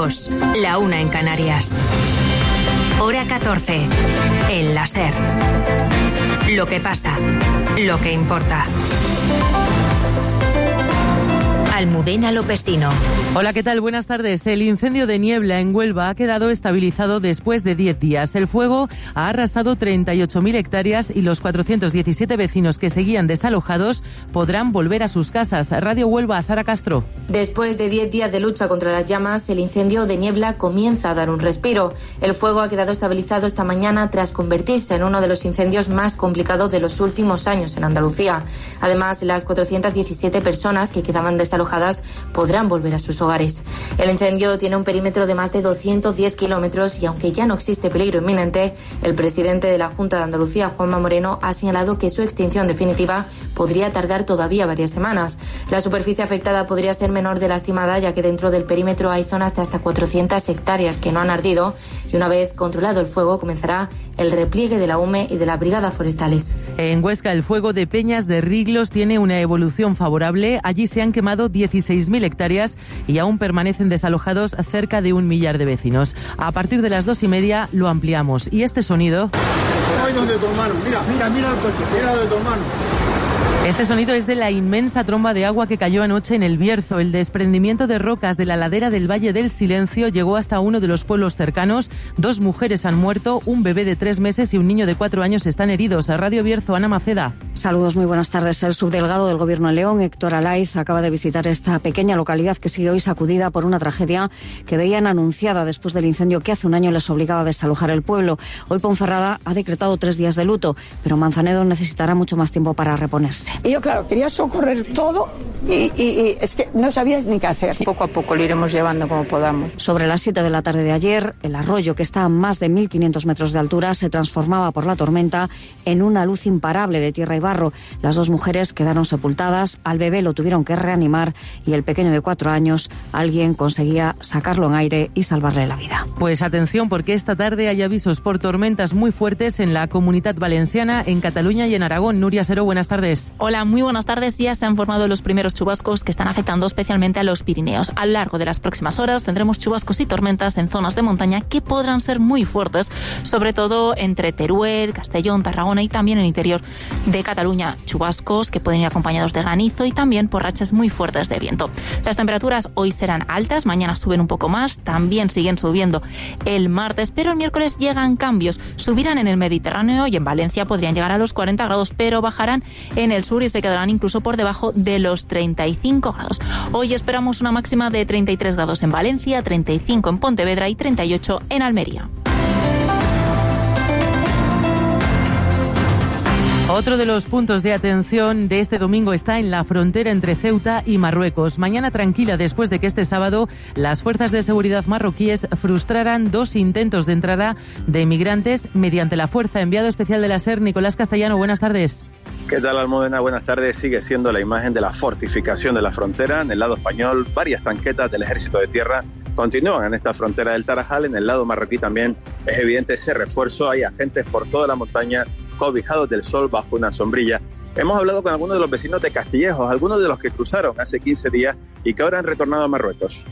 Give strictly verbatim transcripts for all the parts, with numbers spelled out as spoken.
dos, la una en Canarias. Hora catorce, en la SER. Lo que pasa, lo que importa. Almudena Lopestino. Hola, ¿qué tal? Buenas tardes. El incendio de Niebla en Huelva ha quedado estabilizado después de diez días. El fuego ha arrasado treinta y ocho mil hectáreas y los cuatrocientos diecisiete vecinos que seguían desalojados podrán volver a sus casas. Radio Huelva, Sara Castro. Después de diez días de lucha contra las llamas, el incendio de Niebla comienza a dar un respiro. El fuego ha quedado estabilizado esta mañana tras convertirse en uno de los incendios más complicados de los últimos años en Andalucía. Además, las cuatrocientas diecisiete personas que quedaban desalojadas podrán volver a sus hogares. El incendio tiene un perímetro de más de doscientos diez kilómetros y aunque ya no existe peligro inminente, el presidente de la Junta de Andalucía, Juanma Moreno, ha señalado que su extinción definitiva podría tardar todavía varias semanas. La superficie afectada podría ser menor de la estimada, ya que dentro del perímetro hay zonas de hasta cuatrocientas hectáreas que no han ardido y una vez controlado el fuego comenzará el repliegue de la U M E y de las brigadas forestales. En Huesca, el fuego de Peñas de Riglos tiene una evolución favorable. Allí se han quemado dieciséis mil hectáreas y aún permanecen desalojados cerca de un millar de vecinos. A partir de las dos y media lo ampliamos. Y este sonido... Ay, donde tu hermano. Mira, mira, mira el coche. Mira donde tu hermano. Este sonido es de la inmensa tromba de agua que cayó anoche en El Bierzo. El desprendimiento de rocas de la ladera del Valle del Silencio llegó hasta uno de los pueblos cercanos. Dos mujeres han muerto, un bebé de tres meses y un niño de cuatro años están heridos. A Radio Bierzo, Ana Maceda. Saludos, muy buenas tardes. El subdelegado del Gobierno de León, Héctor Alaiz, acaba de visitar esta pequeña localidad que sigue hoy sacudida por una tragedia que veían anunciada después del incendio que hace un año les obligaba a desalojar el pueblo. Hoy Ponferrada ha decretado tres días de luto, pero Manzanedo necesitará mucho más tiempo para reponerse. Y yo, claro, quería socorrer todo y, y, y es que no sabías ni qué hacer. Poco a poco lo iremos llevando como podamos. Sobre las siete de la tarde de ayer, el arroyo, que está a más de mil quinientos metros de altura, se transformaba por la tormenta en una luz imparable de tierra y barro. Las dos mujeres quedaron sepultadas, al bebé lo tuvieron que reanimar y el pequeño de cuatro años, alguien conseguía sacarlo en aire y salvarle la vida. Pues atención, porque esta tarde hay avisos por tormentas muy fuertes en la Comunitat Valenciana, en Cataluña y en Aragón. Nuria Seró, buenas tardes. Hola, muy buenas tardes. Ya se han formado los primeros chubascos que están afectando especialmente a los Pirineos. A lo largo de las próximas horas tendremos chubascos y tormentas en zonas de montaña que podrán ser muy fuertes, sobre todo entre Teruel, Castellón, Tarragona y también en el interior de Cataluña. Chubascos que pueden ir acompañados de granizo y también por rachas muy fuertes de viento. Las temperaturas hoy serán altas, mañana suben un poco más, también siguen subiendo el martes, pero el miércoles llegan cambios. Subirán en el Mediterráneo y en Valencia podrían llegar a los cuarenta grados, pero bajarán en el sur y se quedarán incluso por debajo de los treinta y cinco grados. Hoy esperamos una máxima de treinta y tres grados en Valencia, treinta y cinco en Pontevedra y treinta y ocho en Almería. Otro de los puntos de atención de este domingo está en la frontera entre Ceuta y Marruecos. Mañana tranquila después de que este sábado las fuerzas de seguridad marroquíes frustraran dos intentos de entrada de migrantes mediante la fuerza. Enviado especial de la SER, Nicolás Castellano, buenas tardes. ¿Qué tal, Almudena? Buenas tardes. Sigue siendo la imagen de la fortificación de la frontera. En el lado español, varias tanquetas del Ejército de Tierra continúan en esta frontera del Tarajal. En el lado marroquí también es evidente ese refuerzo. Hay agentes por toda la montaña cobijados del sol bajo una sombrilla. Hemos hablado con algunos de los vecinos de Castillejos, algunos de los que cruzaron hace quince días y que ahora han retornado a Marruecos.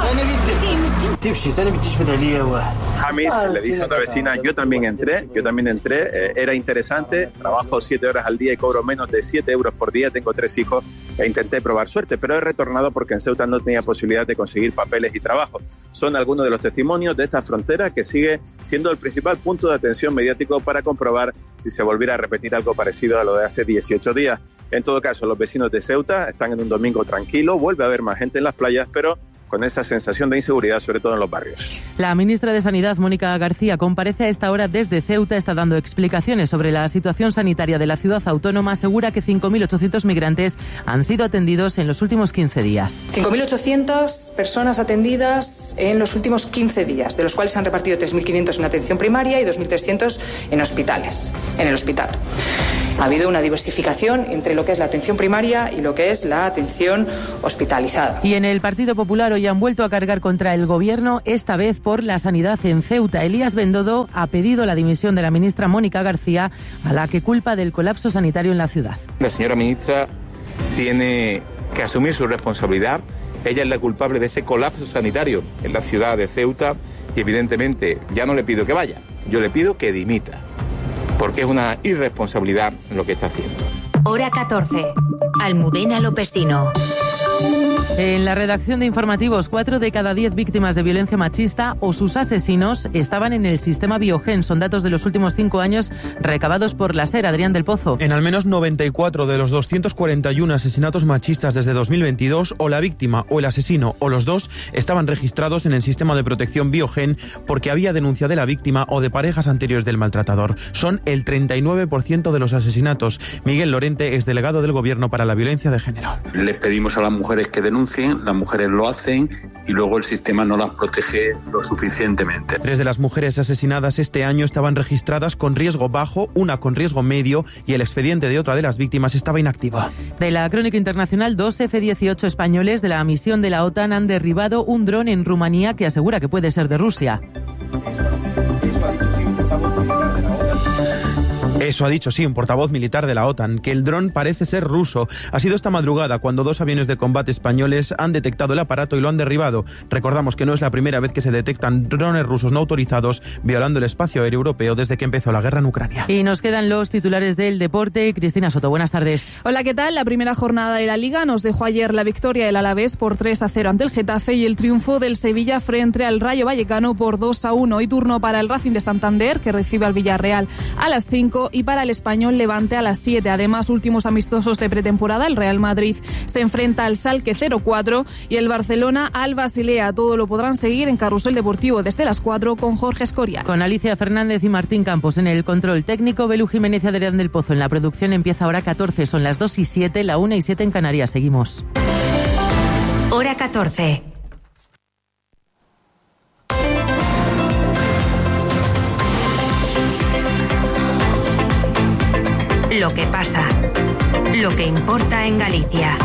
Hamid le dice a otra vecina, yo también entré, yo también entré, eh, era interesante, trabajo siete horas al día y cobro menos de siete euros por día, tengo tres hijos e intenté probar suerte, pero he retornado porque en Ceuta no tenía posibilidad de conseguir papeles y trabajo. Son algunos de los testimonios de esta frontera que sigue siendo el principal punto de atención mediático para comprobar si se volviera a repetir algo parecido a lo de hace dieciocho días. En todo caso, los vecinos de Ceuta están en un domingo tranquilo, vuelve a haber más gente en las playas, pero con esa sensación de inseguridad, sobre todo en los barrios. La ministra de Sanidad, Mónica García, comparece a esta hora desde Ceuta, está dando explicaciones sobre la situación sanitaria de la ciudad autónoma, asegura que cinco mil ochocientos migrantes han sido atendidos en los últimos quince días. cinco mil ochocientas personas atendidas en los últimos quince días, de los cuales se han repartido tres mil quinientos en atención primaria y dos mil trescientos en hospitales, en el hospital. Ha habido una diversificación entre lo que es la atención primaria y lo que es la atención hospitalizada. Y en el Partido Popular hoy han vuelto a cargar contra el Gobierno, esta vez por la sanidad en Ceuta. Elías Bendodo ha pedido la dimisión de la ministra Mónica García, a la que culpa del colapso sanitario en la ciudad. La señora ministra tiene que asumir su responsabilidad Ella es la culpable de ese colapso sanitario en la ciudad de Ceuta y evidentemente ya no le pido que vaya, yo le pido que dimita, porque es una irresponsabilidad lo que está haciendo. Hora catorce. Almudena Lopesino. En la redacción de informativos, cuatro de cada diez víctimas de violencia machista o sus asesinos estaban en el sistema Biogen. Son datos de los últimos cinco años recabados por la SER. Adrián del Pozo. En al menos noventa y cuatro de los doscientos cuarenta y uno asesinatos machistas desde dos mil veintidós, o la víctima o el asesino o los dos estaban registrados en el sistema de protección Biogen porque había denuncia de la víctima o de parejas anteriores del maltratador. Son el treinta y nueve por ciento de los asesinatos. Miguel Lorente es delegado del Gobierno para la Violencia de Género. Le pedimos a las mujeres que denuncien, las mujeres lo hacen y luego el sistema no las protege lo suficientemente. Tres de las mujeres asesinadas este año estaban registradas con riesgo bajo, una con riesgo medio y el expediente de otra de las víctimas estaba inactivo. De la crónica internacional, dos F dieciocho españoles de la misión de la OTAN han derribado un dron en Rumanía que asegura que puede ser de Rusia. Eso ha dicho, sí, un portavoz militar de la OTAN, que el dron parece ser ruso. Ha sido esta madrugada cuando dos aviones de combate españoles han detectado el aparato y lo han derribado. Recordamos que no es la primera vez que se detectan drones rusos no autorizados violando el espacio aéreo europeo desde que empezó la guerra en Ucrania. Y nos quedan los titulares del deporte. Cristina Soto, buenas tardes. Hola, ¿qué tal? La primera jornada de la Liga nos dejó ayer la victoria del Alavés por tres a cero ante el Getafe y el triunfo del Sevilla frente al Rayo Vallecano por dos a uno. Hoy turno para el Racing de Santander, que recibe al Villarreal a las cinco, y para el Español Levante a las siete. Además, últimos amistosos de pretemporada, el Real Madrid se enfrenta al Schalke cero cuatro y el Barcelona al Basilea. Todo lo podrán seguir en Carrusel Deportivo desde las cuatro con Jorge Escoria. Con Alicia Fernández y Martín Campos en el control técnico, Belu Jiménez y Adrián del Pozo en la producción. Empieza Hora catorce, son las dos y siete, la una y siete en Canarias. Seguimos. Hora catorce. Lo que pasa, lo que importa en Galicia.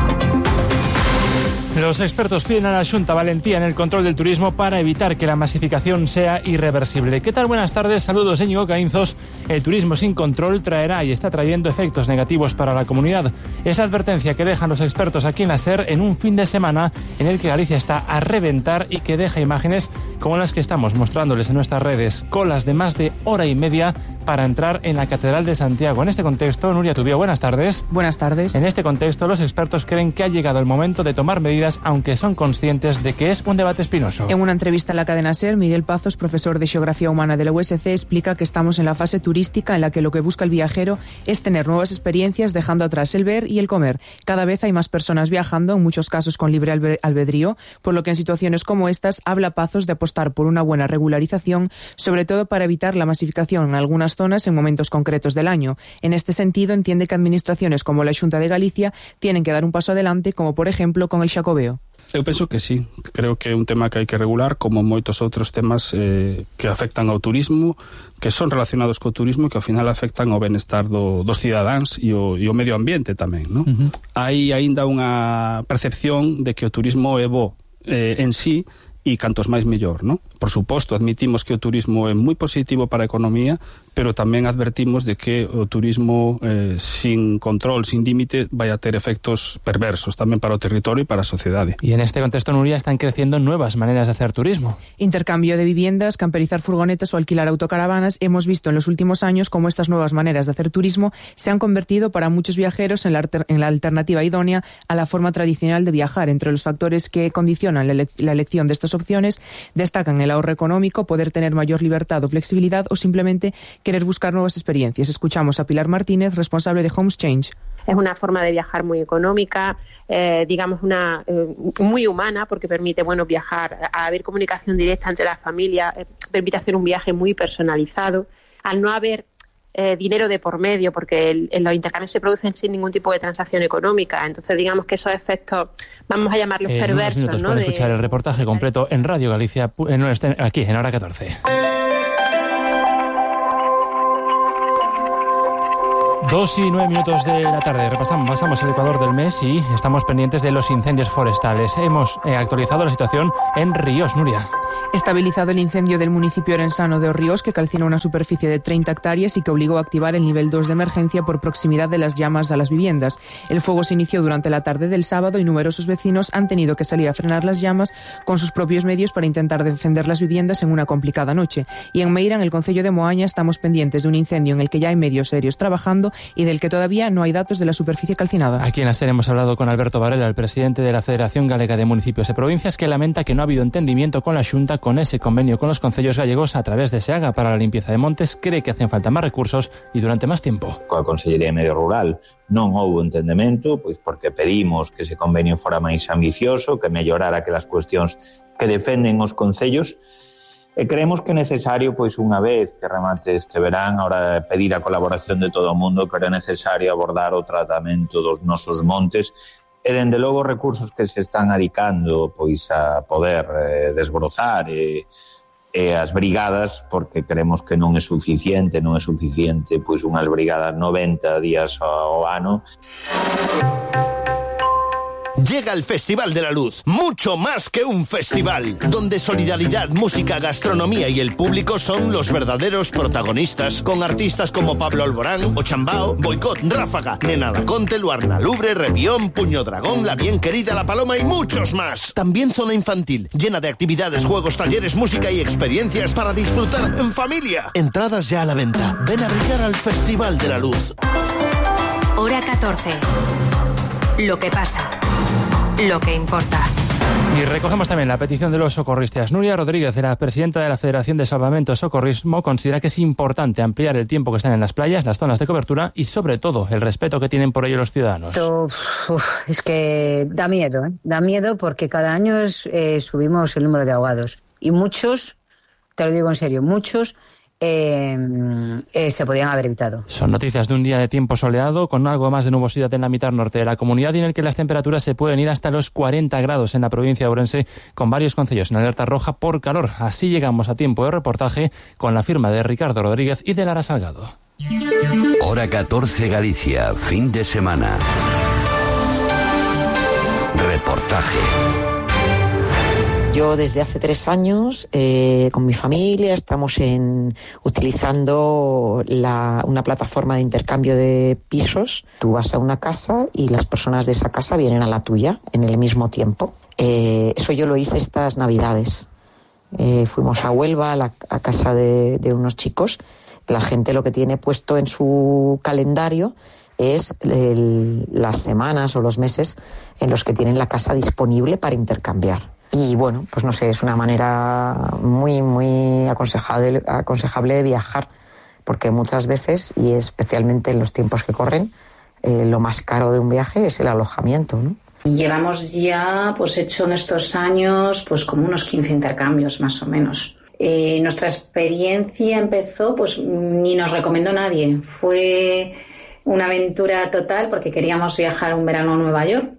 Los expertos piden a la Xunta valentía en el control del turismo para evitar que la masificación sea irreversible. ¿Qué tal? Buenas tardes, saludos, Íñigo Caínzos. El turismo sin control traerá y está trayendo efectos negativos para la comunidad. Esa advertencia que dejan los expertos aquí en la SER en un fin de semana en el que Galicia está a reventar y que deja imágenes como las que estamos mostrándoles en nuestras redes. Colas de más de hora y media para entrar en la Catedral de Santiago. En este contexto, Nuria Tubío, buenas tardes. Buenas tardes. En este contexto, los expertos creen que ha llegado el momento de tomar medidas, aunque son conscientes de que es un debate espinoso. En una entrevista en la cadena SER, Miguel Pazos, profesor de Xeografía Humana de la U S C, explica que estamos en la fase turística en la que lo que busca el viajero es tener nuevas experiencias, dejando atrás el ver y el comer. Cada vez hay más personas viajando, en muchos casos con libre albedrío, por lo que en situaciones como estas habla Pazos de apostar por una buena regularización, sobre todo para evitar la masificación en algunas zonas en momentos concretos del año. En este sentido, entiende que administraciones como la Xunta de Galicia tienen que dar un paso adelante, como por ejemplo con el Xacobeo. Eu penso que sí, creo que é un tema que hai que regular, como moitos outros temas eh, que afectan ao turismo, que son relacionados co turismo e que ao final afectan ao benestar do, dos cidadáns e o, e o medio ambiente tamén, non? Uh-huh. Hai aínda unha percepción de que o turismo é bo eh, en sí e cantos máis mellor, non? Por suposto, admitimos que o turismo é moi positivo para a economía, pero tamén advertimos de que o turismo eh, sin control, sin límite, vai a ter efectos perversos tamén para o territorio e para a sociedade. Y en este contexto, Nuria, están creciendo nuevas maneras de hacer turismo. Intercambio de viviendas, camperizar furgonetas o alquilar autocaravanas. Hemos visto en los últimos años cómo estas nuevas maneras de hacer turismo se han convertido para muchos viajeros en la, en la alternativa idónea a la forma tradicional de viajar. Entre los factores que condicionan la, ele la elección de estas opciones destacan el ahorro económico, poder tener mayor libertad o flexibilidad o simplemente querer buscar nuevas experiencias. Escuchamos a Pilar Martínez, responsable de Homes Change. Es una forma de viajar muy económica, eh, digamos una eh, muy humana, porque permite bueno viajar, a haber comunicación directa entre las familias, eh, permite hacer un viaje muy personalizado. Al no haber eh, dinero de por medio, porque el, el, los intercambios se producen sin ningún tipo de transacción económica, entonces digamos que esos efectos, vamos a llamarlos eh, perversos. En unos minutos, ¿no? Para de... escuchar el reportaje completo en Radio Galicia, en, aquí en Hora catorce. Dos y nueve minutos de la tarde, repasamos, pasamos el Ecuador del mes y estamos pendientes de los incendios forestales. Hemos eh, actualizado la situación en Ríos, Nuria. Estabilizado el incendio del municipio orensano de Orríos, que calcinó una superficie de treinta hectáreas y que obligó a activar el nivel dos de emergencia por proximidad de las llamas a las viviendas. El fuego se inició durante la tarde del sábado y numerosos vecinos han tenido que salir a frenar las llamas con sus propios medios para intentar defender las viviendas en una complicada noche. Y en Meira, en el concello de Moaña, estamos pendientes de un incendio en el que ya hay medios serios trabajando y del que todavía no hay datos de la superficie calcinada. Aquí en la serie hemos hablado con Alberto Varela, el presidente de la Federación Galega de Municipios y Provincias, que lamenta que no ha habido entendimiento con la Xunta con ese convenio con los concellos gallegos a través de SEAGA para la limpieza de montes. Cree que hacen falta máis recursos e durante máis tempo. Coa Consellería de Medio Rural non houbo entendemento, pois porque pedimos que ese convenio fora máis ambicioso, que mellorara aquelas cuestións que defenden os concellos, e creemos que é necesario, pois unha vez que remate este verán, ahora pedir a colaboración de todo o mundo, pero é necesario abordar o tratamento dos nosos montes e, dende logo, recursos que se están adicando pois a poder eh, desbrozar e, e as brigadas, porque creemos que non é suficiente, non é suficiente pois unhas brigadas noventa días ao ano. Llega el Festival de la Luz, mucho más que un festival, donde solidaridad, música, gastronomía y el público son los verdaderos protagonistas, con artistas como Pablo Alborán, Ochambao, Boicot, Ráfaga, Nena Laconte, Luarna Lubre, Rebión, Puño Dragón, La Bien Querida, La Paloma y muchos más. También zona infantil, llena de actividades, juegos, talleres, música y experiencias para disfrutar en familia. Entradas ya a la venta. Ven a brillar al Festival de la Luz. Hora catorce. Lo que pasa. Lo que importa. Y recogemos también la petición de los socorristas. Nuria Rodríguez, la presidenta de la Federación de Salvamento y Socorrismo, considera que es importante ampliar el tiempo que están en las playas, las zonas de cobertura y, sobre todo, el respeto que tienen por ello los ciudadanos. Uf, uf, es que da miedo, ¿eh? Da miedo porque cada año es, eh, subimos el número de ahogados. Y muchos, te lo digo en serio, muchos Eh, eh, se podían haber evitado. Son noticias de un día de tiempo soleado con algo más de nubosidad en la mitad norte de la comunidad y en el que las temperaturas se pueden ir hasta los cuarenta grados en la provincia de Ourense, con varios concellos en alerta roja por calor. Así llegamos a tiempo de reportaje con la firma de Ricardo Rodríguez y de Lara Salgado. Hora catorce Galicia, fin de semana. Reportaje. Yo desde hace tres años eh, con mi familia estamos en, utilizando la, una plataforma de intercambio de pisos. Tú vas a una casa y las personas de esa casa vienen a la tuya en el mismo tiempo. Eh, eso yo lo hice estas Navidades. Eh, fuimos a Huelva, a, la, a casa de, de unos chicos. La gente lo que tiene puesto en su calendario es el, las semanas o los meses en los que tienen la casa disponible para intercambiar. Y bueno, pues no sé, es una manera muy, muy aconsejable, aconsejable de viajar, porque muchas veces, y especialmente en los tiempos que corren, eh, lo más caro de un viaje es el alojamiento, ¿no? Llevamos ya, pues hecho en estos años, pues como unos quince intercambios más o menos. Eh, nuestra experiencia empezó, pues ni nos recomendó nadie. Fue una aventura total porque queríamos viajar un verano a Nueva York.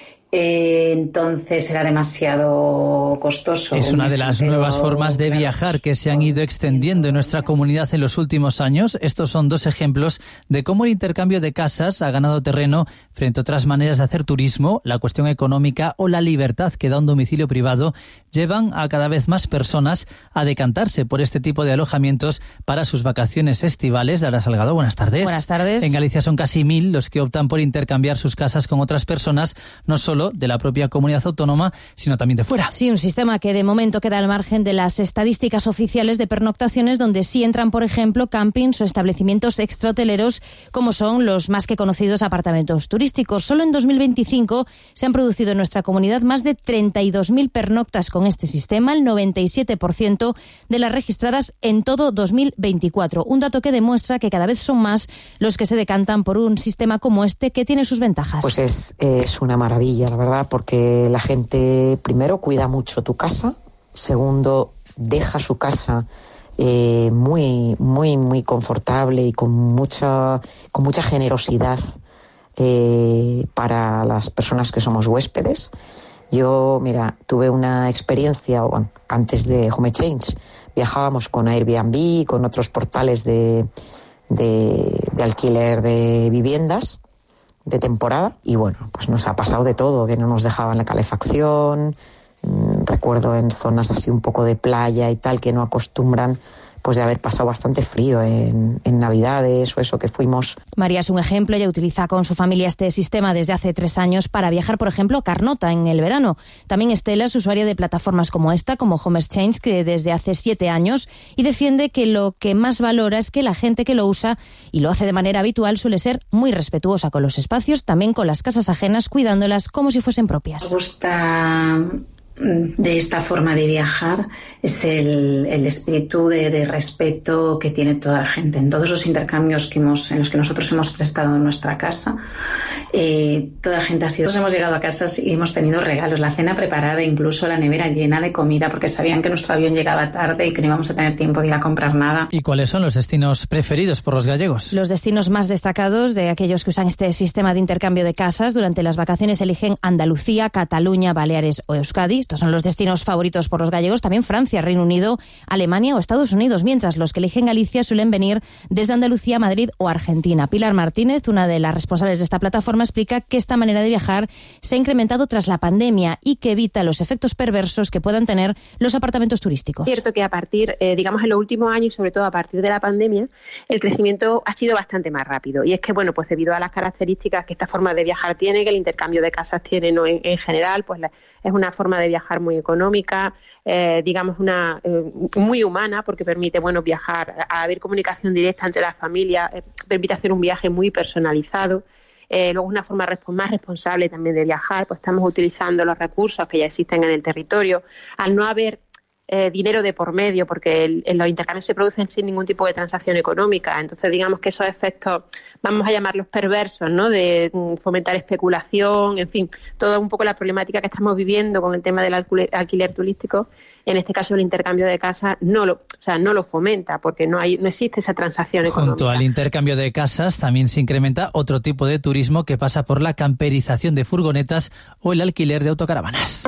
Eh, entonces era demasiado costoso. Es una de las nuevas formas de viajar que se han ido extendiendo en nuestra comunidad en los últimos años. Estos son dos ejemplos de cómo el intercambio de casas ha ganado terreno frente a otras maneras de hacer turismo. La cuestión económica o la libertad que da un domicilio privado llevan a cada vez más personas a decantarse por este tipo de alojamientos para sus vacaciones estivales. Lara Salgado, buenas tardes. Buenas tardes. En Galicia son casi mil los que optan por intercambiar sus casas con otras personas, no solo de la propia comunidad autónoma, sino también de fuera. Sí, un sistema que de momento queda al margen de las estadísticas oficiales de pernoctaciones, donde sí entran, por ejemplo, campings o establecimientos extrahoteleros, como son los más que conocidos apartamentos turísticos. Solo en dos mil veinticinco se han producido en nuestra comunidad más de treinta y dos mil pernoctas con este sistema, el noventa y siete por ciento de las registradas en todo dos mil veinticuatro. Un dato que demuestra que cada vez son más los que se decantan por un sistema como este, que tiene sus ventajas. Pues es, es una maravilla, la verdad, porque la gente, primero, cuida mucho tu casa, segundo, deja su casa eh, muy, muy, muy confortable y con mucha, con mucha generosidad eh, para las personas que somos huéspedes. Yo, mira, tuve una experiencia, bueno, antes de Home Exchange, viajábamos con Airbnb, con otros portales de, de, de alquiler de viviendas de temporada, y bueno, pues nos ha pasado de todo, que no nos dejaban la calefacción, recuerdo en zonas así un poco de playa y tal, que no acostumbran pues de haber pasado bastante frío en, en Navidades o eso que fuimos. María es un ejemplo, ella utiliza con su familia este sistema desde hace tres años para viajar, por ejemplo, a Carnota en el verano. También Estela es usuaria de plataformas como esta, como Home Exchange, que desde hace siete años, y defiende que lo que más valora es que la gente que lo usa y lo hace de manera habitual suele ser muy respetuosa con los espacios, también con las casas ajenas, cuidándolas como si fuesen propias. Me gusta de esta forma de viajar es el, el espíritu de, de respeto que tiene toda la gente. En todos los intercambios que hemos, en los que nosotros hemos prestado en nuestra casa, eh, toda la gente ha sido... Nosotros hemos llegado a casas y hemos tenido regalos, la cena preparada, incluso la nevera llena de comida, porque sabían que nuestro avión llegaba tarde y que no íbamos a tener tiempo de ir a comprar nada. ¿Y cuáles son los destinos preferidos por los gallegos? Los destinos más destacados de aquellos que usan este sistema de intercambio de casas durante las vacaciones eligen Andalucía, Cataluña, Baleares o Euskadi. Estos son los destinos favoritos por los gallegos. También Francia, Reino Unido, Alemania o Estados Unidos, mientras los que eligen Galicia suelen venir desde Andalucía, Madrid o Argentina. Pilar Martínez, una de las responsables de esta plataforma, explica que esta manera de viajar se ha incrementado tras la pandemia y que evita los efectos perversos que puedan tener los apartamentos turísticos. Es cierto que a partir, eh, digamos, en los últimos años y sobre todo a partir de la pandemia, el crecimiento ha sido bastante más rápido. Y es que, bueno, pues debido a las características que esta forma de viajar tiene, que el intercambio de casas tiene, ¿no? en, en general, pues la, es una forma de viajar muy económica, eh, digamos una eh, muy humana, porque permite, bueno, viajar, a haber comunicación directa entre las familias, eh, permite hacer un viaje muy personalizado. Eh, luego una forma resp- más responsable también de viajar, pues estamos utilizando los recursos que ya existen en el territorio. Al no haber eh, dinero de por medio, porque el, el, los intercambios se producen sin ningún tipo de transacción económica, entonces digamos que esos efectos, vamos a llamarlos perversos, ¿no? De mm, fomentar especulación, en fin, toda un poco la problemática que estamos viviendo con el tema del alquiler, alquiler turístico, en este caso el intercambio de casas no lo, o sea, no lo fomenta, porque no hay, no existe esa transacción económica. Junto al intercambio de casas también se incrementa otro tipo de turismo que pasa por la camperización de furgonetas o el alquiler de autocaravanas.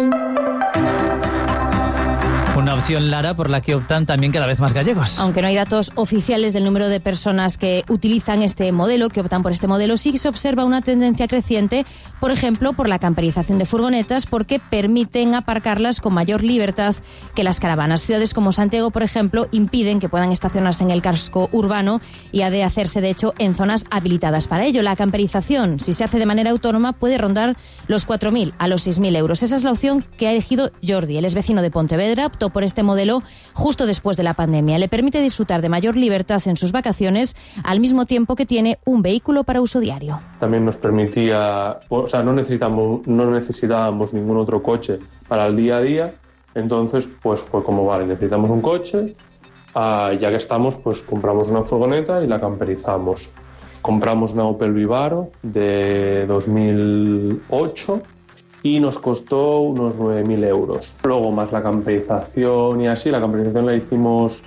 Una opción, Lara, por la que optan también cada vez más gallegos. Aunque no hay datos oficiales del número de personas que utilizan este modelo, que optan por este modelo, sí se observa una tendencia creciente, por ejemplo, por la camperización de furgonetas, porque permiten aparcarlas con mayor libertad que las caravanas. Ciudades como Santiago, por ejemplo, impiden que puedan estacionarse en el casco urbano y ha de hacerse, de hecho, en zonas habilitadas para ello. La camperización, si se hace de manera autónoma, puede rondar los cuatro mil a los seis mil euros. Esa es la opción que ha elegido Jordi. Él es vecino de Pontevedra, optó por este modelo justo después de la pandemia. Le permite disfrutar de mayor libertad en sus vacaciones al mismo tiempo que tiene un vehículo para uso diario. También nos permitía, o sea, no necesitamos, no necesitábamos ningún otro coche para el día a día, entonces pues fue como, vale, necesitamos un coche, uh, ya que estamos, pues compramos una furgoneta y la camperizamos. Compramos una Opel Vivaro de dos mil ocho y nos costó unos nueve mil euros. Luego más la camperización y así, la camperización la hicimos,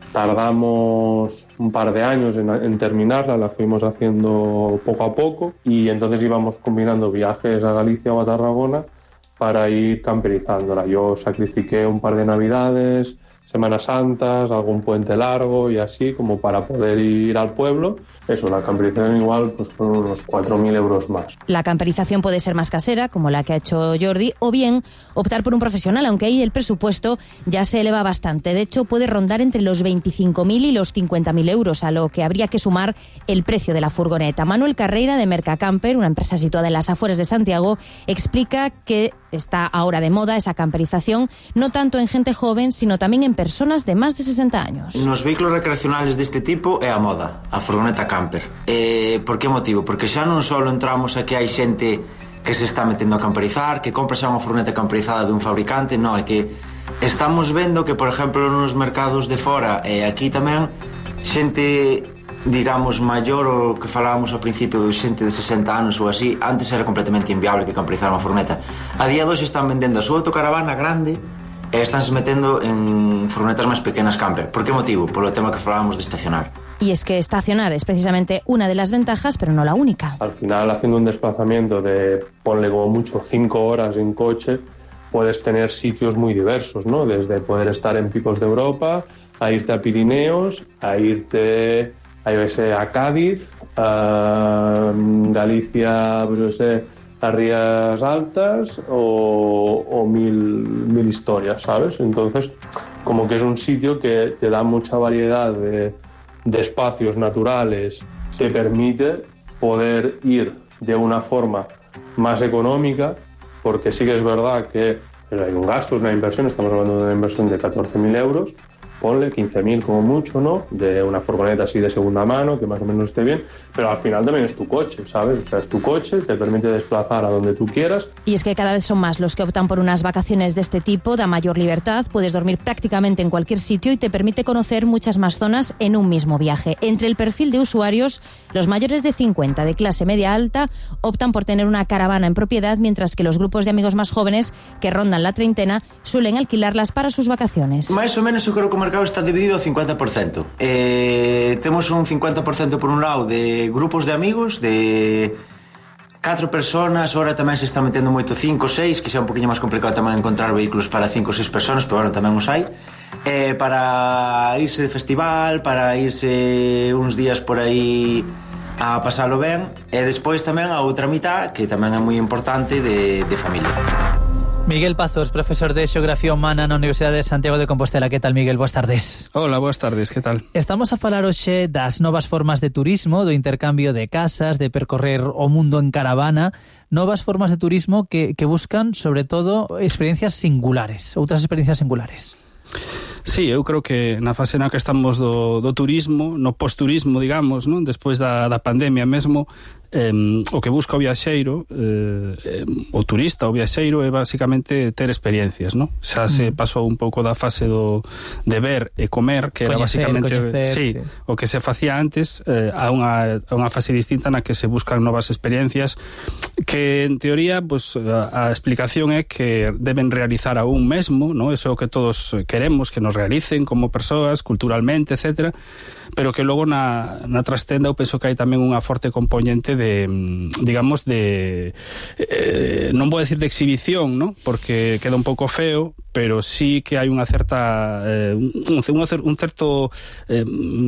tardamos un par de años en, en terminarla, la fuimos haciendo poco a poco y entonces íbamos combinando viajes a Galicia o a Tarragona para ir camperizándola. Yo sacrifiqué un par de navidades, Semanas Santas, algún puente largo y así, como para poder ir al pueblo. Eso, la camperización igual pues fueron unos cuatro mil euros más. La camperización puede ser más casera, como la que ha hecho Jordi, o bien optar por un profesional, aunque ahí el presupuesto ya se eleva bastante. De hecho, puede rondar entre los veinticinco mil y los cincuenta mil euros, a lo que habría que sumar el precio de la furgoneta. Manuel Carreira, de Mercacamper, una empresa situada en las afueras de Santiago, explica que está ahora de moda esa camperización, no tanto en gente joven, sino también en personas de máis de sesenta años. Nos vehículos recreacionales deste tipo é a moda, a furgoneta camper. Eh, por que motivo? Porque xa non só entramos a que hai xente que se está metendo a camperizar, que compra xa unha furgoneta camperizada dun fabricante, non, é que estamos vendo que, por exemplo, nos mercados de fora e aquí tamén, xente, digamos, maior, o que falábamos ao principio de xente de sesenta anos ou así, antes era completamente inviable que camperizar unha furgoneta. A día de hoxe están vendendo a súa autocaravana grande e estánse metendo en furgonetas máis pequenas camper. Por que motivo? Polo tema que falábamos de estacionar. Y es que estacionar es precisamente una de las ventajas, pero no la única. Al final, haciendo un desplazamiento de, ponle como mucho, cinco horas en coche, puedes tener sitios muy diversos, ¿no? Desde poder estar en picos de Europa, a irte a Pirineos, a irte a, yo sé, a Cádiz, a Galicia, pues yo sé, las Rías Altas o, o mil, mil historias, ¿sabes? Entonces, como que es un sitio que te da mucha variedad de, de espacios naturales, te permite poder ir de una forma más económica, porque sí que es verdad que pues, hay un gasto, es una inversión, estamos hablando de una inversión de catorce mil euros, ponle quince mil como mucho, ¿no? De una furgoneta así de segunda mano, que más o menos esté bien, pero al final también es tu coche, ¿sabes? O sea, es tu coche, te permite desplazar a donde tú quieras. Y es que cada vez son más los que optan por unas vacaciones de este tipo, da mayor libertad, puedes dormir prácticamente en cualquier sitio y te permite conocer muchas más zonas en un mismo viaje. Entre el perfil de usuarios, los mayores de cincuenta, de clase media alta, optan por tener una caravana en propiedad, mientras que los grupos de amigos más jóvenes, que rondan la treintena, suelen alquilarlas para sus vacaciones. Más o menos eu creo que o mercado está dividido ao cincuenta por ciento. Eh, temos un cincuenta por ciento por un lado de grupos de amigos, de catro personas, ahora tamén se está metendo moito cinco, seis, que xa é un poquinho máis complicado tamén encontrar vehículos para cinco ou seis personas, pero bueno, tamén os hai. Eh, para irse de festival, para irse uns días por aí a pasalo ben, e despois tamén a outra mitad, que tamén é moi importante, de, de familia. Miguel Pazos, profesor de Xeografía Humana na Universidade de Santiago de Compostela. Que tal, Miguel? Boas tardes. Hola, boas tardes, que tal? Estamos a falar hoxe das novas formas de turismo, do intercambio de casas, de percorrer o mundo en caravana, novas formas de turismo que, que buscan, sobre todo, experiencias singulares, outras experiencias singulares. Sí, eu creo que na fase na que estamos do, do turismo, no post-turismo, digamos, non? Despois da, da pandemia mesmo, eh, o que busca o viaxeiro, eh, eh, o turista, o viaxeiro, é basicamente ter experiencias, non? Xa se pasou un pouco da fase do de ver e comer, que era coñecer, basicamente coñecer, sí, sí. o que se facía antes, eh, a, unha, a unha fase distinta na que se buscan novas experiencias, que en teoría, pues, a, a explicación é que deben realizar a un mesmo, non? Eso é o que todos queremos, que nos realicen como persoas, culturalmente, etcétera, pero que logo na, na trastenda eu penso que hai tamén unha forte componente de, digamos, de eh, non vou decir de exhibición, ¿no? Porque queda un pouco feo, pero sí que hai unha certa eh, un, un, un certo eh,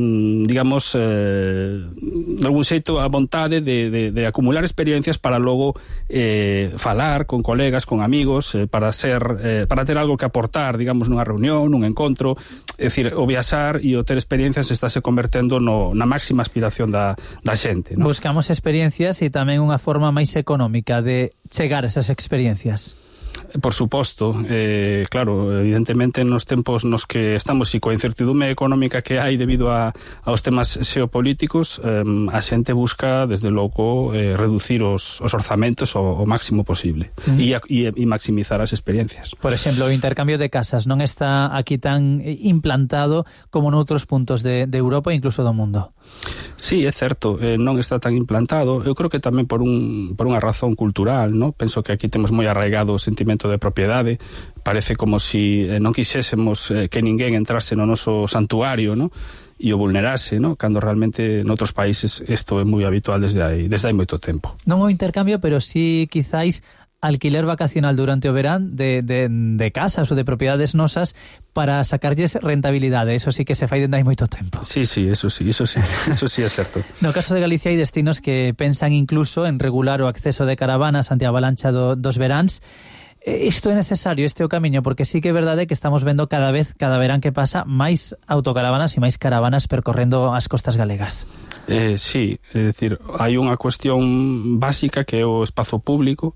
digamos eh, de algún xeito a vontade de, de, de acumular experiencias para logo eh, falar con colegas, con amigos, eh, para ser eh, para ter algo que aportar, digamos, nunha reunión, nun encontro. É dicir, o viaxar e o ter experiencias estáse convertendo no, na máxima aspiración da, da xente, ¿no? Buscamos experiencias e tamén unha forma máis económica de chegar a esas experiencias. Por suposto, eh, claro, evidentemente nos tempos nos que estamos e coa incertidume económica que hai debido a, aos temas xeopolíticos, eh, a xente busca, desde logo, eh, reducir os, os orzamentos o, o máximo posible uh-huh. e, e, e maximizar as experiencias. Por exemplo, o intercambio de casas non está aquí tan implantado como noutros puntos de, de Europa e incluso do mundo. Sí, é certo, eh, non está tan implantado. Eu creo que tamén por, un, por unha razón cultural, ¿no? Penso que aquí temos moi arraigado o sentimento de propiedade. Parece como si eh, non quixésemos eh, que ninguén entrase no noso santuario, ¿no? E o vulnerase, ¿no? Cando realmente noutros países isto é moi habitual desde aí, desde hai moito tempo. Non o intercambio, pero sí quizáis alquiler vacacional durante o verán de, de, de casas ou de propiedades nosas para sacarlles rentabilidade. Eso sí que se fai dende hai moito tempo. Sí, sí, eso sí, eso sí, eso sí é certo. No caso de Galicia hai destinos que pensan incluso en regular o acceso de caravanas ante a avalancha do, dos veráns. Isto é necesario, este é o camiño, porque sí que é verdade que estamos vendo cada vez, cada verán que pasa, máis autocaravanas e máis caravanas percorrendo as costas galegas. Eh, sí, é dicir, hai unha cuestión básica que é o espazo público,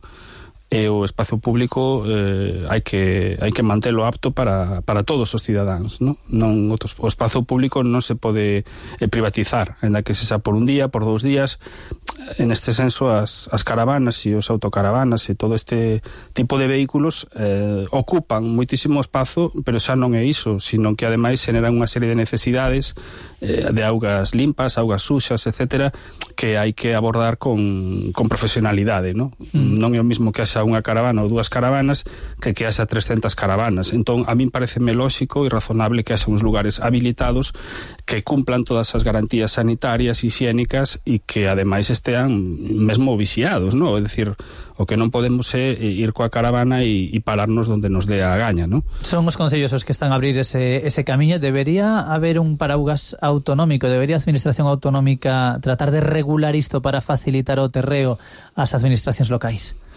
e o espazo público eh, hai que hai que mantelo apto para, para todos os cidadáns, ¿no? Non, o espazo público non se pode eh, privatizar, ainda que se xa por un día, por dous días. En este senso, as, as caravanas e os autocaravanas e todo este tipo de vehículos eh, ocupan moitísimo espazo, pero xa non é iso, sino que ademais xeneran unha serie de necesidades eh, de augas limpas, augas suxas, etcétera, que hai que abordar con, con profesionalidade, ¿no? Mm. Non é o mismo que haxa unha caravana ou dúas caravanas que que haxa trescentas caravanas. Entón, a min pareceme lóxico e razonable que haxa uns lugares habilitados que cumplan todas as garantías sanitarias e higiénicas e que ademais estean mesmo vixiados, ¿no? É dicir, o que non podemos é ir coa caravana e, e pararnos donde nos dé a gaña, ¿no? Son os concellos os que están a abrir ese, ese camiño. Debería haber un paraugas autonómico, debería a administración autonómica tratar de regular isto para facilitar o terreo ás administracións locais?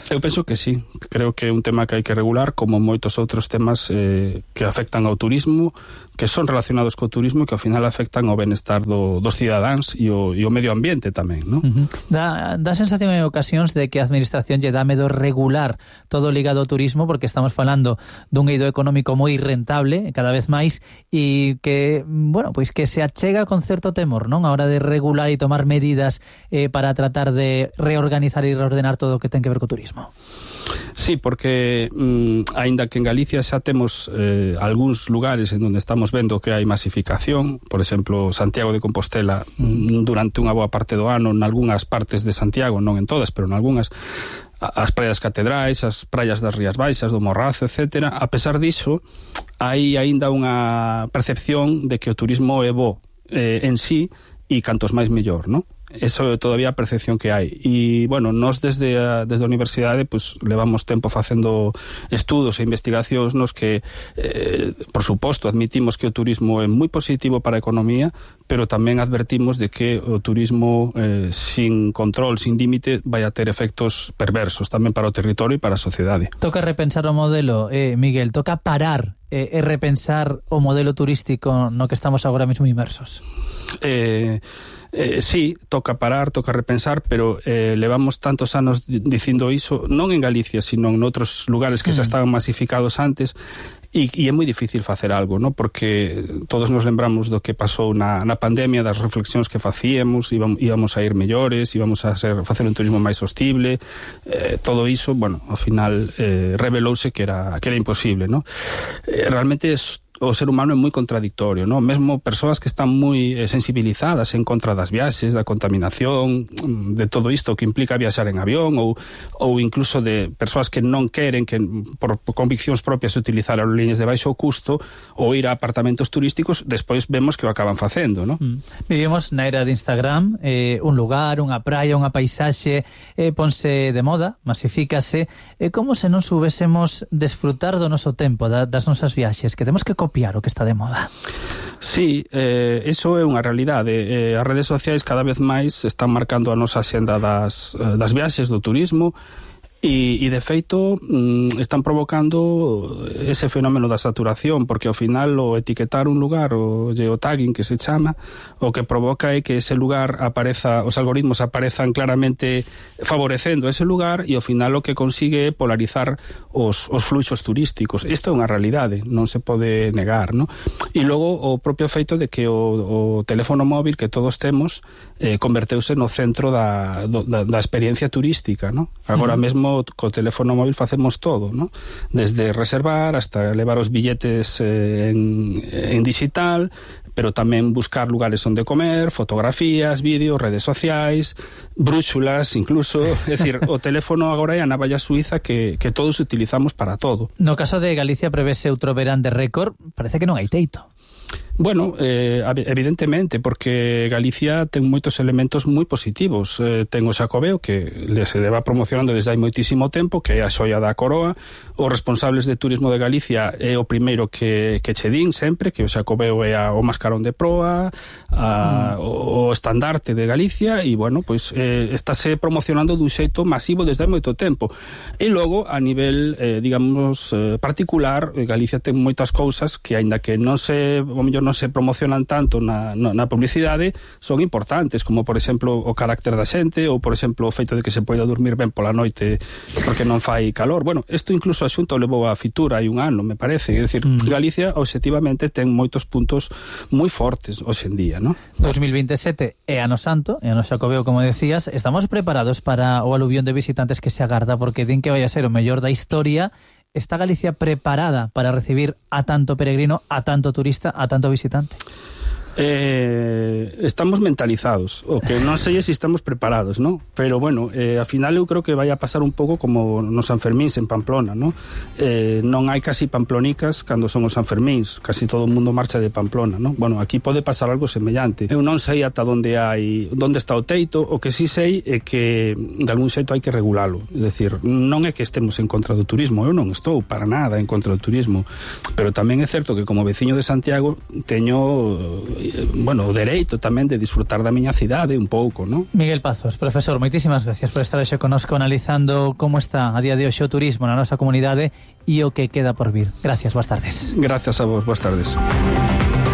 Eu penso que sí, creo que é un tema que hai que regular como moitos outros temas eh, que afectan ao turismo, que son relacionados co turismo e que ao final afectan ao benestar do, dos cidadáns e o, e o medio ambiente tamén, non? Uh-huh. Dá, dá sensación en ocasións de que a administración lle dá medo regular todo ligado ao turismo, porque estamos falando dun eido económico moi rentable, cada vez máis, e que, bueno, pois que se achega con certo temor, non? A hora de regular e tomar medidas eh, para tratar de reorganizar e reordenar todo o que ten que ver co turismo. Sí, porque mm, aínda que en Galicia xa temos eh, algúns lugares en onde estamos vendo que hai masificación, por exemplo, Santiago de Compostela mm, durante unha boa parte do ano, en algunhas partes de Santiago, non en todas, pero en algunhas, as praias catedrais, as praias das Rías Baixas, do Morrazo, etcétera. A pesar diso, hai aínda unha percepción de que o turismo é bo eh, en sí e cantos máis mellor, non? Eso é todavía a percepción que hai. E, bueno, nós desde a, desde a universidade pues, levamos tempo facendo estudos e investigacións nos que, eh, por suposto, admitimos que o turismo é moi positivo para a economía, pero tamén advertimos de que o turismo eh, sin control, sin límite, vai a ter efectos perversos tamén para o territorio e para a sociedade. Toca repensar o modelo, eh, Miguel, toca parar e eh, repensar o modelo turístico no que estamos agora mesmo inmersos. Eh... Eh, sí, toca parar, toca repensar, pero eh, levamos tantos anos dicindo iso, non en Galicia, sino en outros lugares que mm. xa estaban masificados antes, e, e é moi difícil facer algo, ¿no? Porque todos nos lembramos do que pasou na, na pandemia, das reflexións que facíamos, íbamos, íbamos a ir mellores, íbamos a ser, facer un turismo máis sostible, eh, todo iso, bueno, ao final eh, revelouse que era, que era imposible, ¿no? Eh, realmente es o ser humano é moi contradictorio, non? Mesmo persoas que están moi eh, sensibilizadas en contra das viaxes, da contaminación, de todo isto que implica viaxar en avión, ou, ou incluso de persoas que non queren que por, por conviccións propias utilizar aerolíneas de baixo custo ou ir a apartamentos turísticos, despois vemos que o acaban facendo, non? Mm. Vivimos na era de Instagram, eh, un lugar, unha praia, unha paisaxe, eh, ponse de moda, masifícase, eh, como se non subésemos desfrutar do noso tempo, da, das nosas viaxes, que temos que copiar o que está de moda. Sí, eh, iso é unha realidade. Eh, as redes sociais cada vez máis están marcando a nosa xenda das, das viaxes, do turismo, e, e de feito mm, están provocando ese fenómeno da saturación, porque ao final o etiquetar un lugar, o geotagging que se chama, o que provoca é que ese lugar apareza, os algoritmos aparezan claramente favorecendo ese lugar, e ao final o que consigue é polarizar os, os fluxos turísticos. Isto é unha realidade, non se pode negar, ¿no? E logo o propio feito de que o, o teléfono móvil que todos temos eh, converteuse no centro da, do, da, da experiencia turística, ¿no? Agora uh-huh. mesmo co teléfono móvil facemos todo, ¿no? Desde reservar hasta levar os billetes eh, en, en digital, pero tamén buscar lugares onde comer, fotografías, vídeos, redes sociais, brúxulas, incluso, é dicir, o teléfono agora é a navalla suiza que, que todos utilizamos para todo. No caso de Galicia prevese outro verán de récord, parece que non hai teito. Bueno, eh, evidentemente, porque Galicia ten moitos elementos moi positivos. Eh, ten o Xacobeo, que se leva promocionando desde hai moitísimo tempo, que é a xoia da coroa. Os responsables de turismo de Galicia é o primeiro que, que che din sempre, que o Xacobeo é a, o mascarón de proa, a, mm. o, o estandarte de Galicia, e, bueno, pois eh, estáse promocionando dun xeito masivo desde hai moito tempo. E logo, a nivel, eh, digamos, eh, particular, Galicia ten moitas cousas que, aínda que non se, o mellor non se promocionan tanto na, na publicidade, son importantes, como por exemplo o carácter da xente, ou por exemplo o feito de que se poida dormir ben pola noite porque non fai calor. Bueno, isto incluso a Xunta levou a Fitur hai un ano, me parece. É dicir, mm. Galicia obxectivamente ten moitos puntos moi fortes hoxe en día, non? dos mil veintesete é ano santo, é ano Xacobeo, como decías. Estamos preparados para o aluvión de visitantes que se agarda, porque din que vai a ser o mellor da historia. ¿Está Galicia preparada para recibir a tanto peregrino, a tanto turista, a tanto visitante? Eh, estamos mentalizados, o que non sei se estamos preparados, ¿no? Pero bueno, eh, ao final eu creo que vai a pasar un pouco como nos Sanfermíns en Pamplona, ¿no? Eh, non hai casi pamplonicas cando son os Sanfermíns, casi todo o mundo marcha de Pamplona, ¿no? Bueno, aquí pode pasar algo semellante. Eu non sei ata onde hai, onde está o teito, o que sí sei é que de algún xeito hai que regulalo. É dicir, non é que estemos en contra do turismo, eu non estou para nada en contra do turismo, pero tamén é certo que como veciño de Santiago teño bueno, o dereito tamén de disfrutar da miña cidade un pouco, non? Miguel Pazos, profesor, moitísimas gracias por estar hoxe connosco analizando como está a día de hoxe o turismo na nosa comunidade e o que queda por vir. Gracias, boas tardes. Gracias a vos, boas tardes.